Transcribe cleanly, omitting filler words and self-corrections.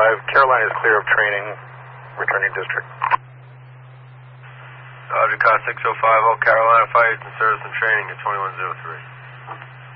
Carolina is clear of training, returning district. Dodger Car 605, all Carolina Fire and Service and Training at 2103.